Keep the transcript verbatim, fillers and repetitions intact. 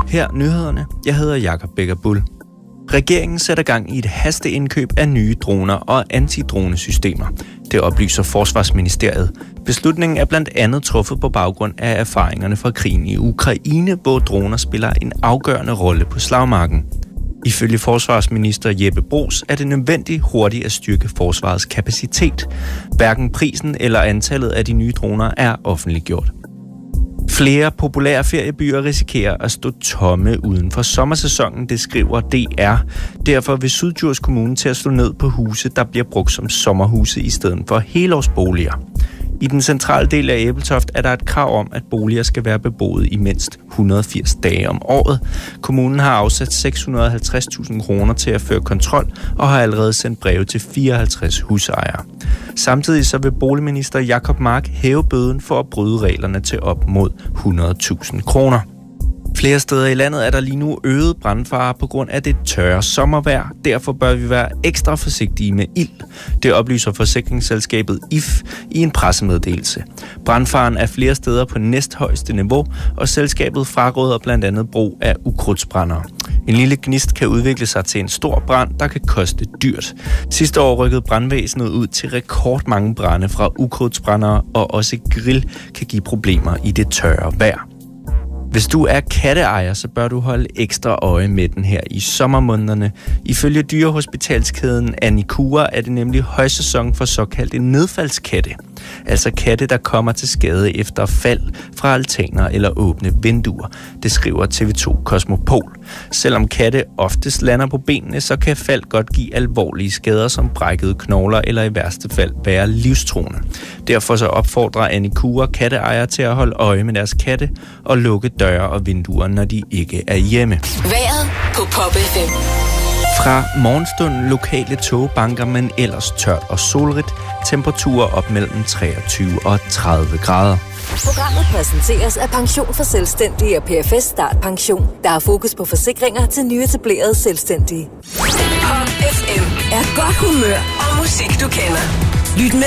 Her nyhederne. Jeg hedder Jakob Becker Bull. Regeringen sætter gang i et hasteindkøb af nye droner og antidronesystemer. Det oplyser Forsvarsministeriet. Beslutningen er blandt andet truffet på baggrund af erfaringerne fra krigen i Ukraine, hvor droner spiller en afgørende rolle på slagmarken. Ifølge forsvarsminister Jeppe Bruus er det nødvendigt hurtigt at styrke forsvarets kapacitet. Hverken prisen eller antallet af de nye droner er offentliggjort. Flere populære feriebyer risikerer at stå tomme uden for sommersæsonen, det skriver D R. Derfor vil Syddjurs Kommune til at slå ned på huse, der bliver brugt som sommerhuse i stedet for helårsboliger. I den centrale del af Ebeltoft er der et krav om, at boliger skal være beboet i mindst et hundrede og firs dage om året. Kommunen har afsat seks hundrede og halvtreds tusind kroner til at føre kontrol og har allerede sendt breve til fireoghalvtreds husejere. Samtidig så vil boligminister Jacob Mark hæve bøden for at bryde reglerne til op mod hundrede tusind kroner. Flere steder i landet er der lige nu øget brandfare på grund af det tørre sommervejr. Derfor bør vi være ekstra forsigtige med ild. Det oplyser forsikringsselskabet I F i en pressemeddelelse. Brandfaren er flere steder på næsthøjeste niveau, og selskabet fraråder blandt andet brug af ukrudtsbrændere. En lille gnist kan udvikle sig til en stor brand, der kan koste dyrt. Sidste år rykkede brandvæsenet ud til rekordmange brande fra ukrudtsbrændere, og også grill kan give problemer i det tørre vejr. Hvis du er katteejer, så bør du holde ekstra øje med den her i sommermånederne. Ifølge dyrehospitalskæden Anicura er det nemlig højsæson for såkaldte nedfaldskatte. Altså katte, der kommer til skade efter fald fra altaner eller åbne vinduer. Det skriver T V to Kosmopol. Selvom katte oftest lander på benene, så kan fald godt give alvorlige skader som brækkede knogler eller i værste fald være livstruende. Derfor så opfordrer Anicura katteejere til at holde øje med deres katte og lukke døre og vinduer, når de ikke er hjemme. Vejret på Pop F M. Fra morgenstunden lokale togbanker, men ellers tørt og solrigt. Temperaturer op mellem treogtyve og tredive grader. Programmet præsenteres af Pension for Selvstændige og P F S Start Pension, der har fokus på forsikringer til nyetablerede selvstændige. Pop F M er godt humør og musik, du kender. Lyt med